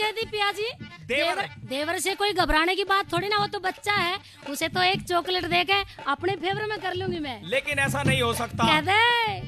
दे दी पिया जी। देवर देवर से कोई घबराने की बात थोड़ी ना, वो तो बच्चा है, उसे तो एक चॉकलेट देके अपने फेवर में कर लूंगी मैं। लेकिन ऐसा नहीं हो सकता। कह दे